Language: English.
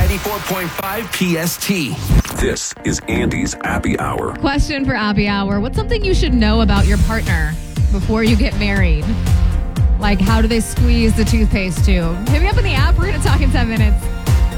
94.5 PST. This is Andy's Happy Hour. Question for Happy Hour. What's something you should know about your partner before you get married? Like, how do they squeeze the toothpaste tube? Hit me up in the app. We're going to talk in 10 minutes.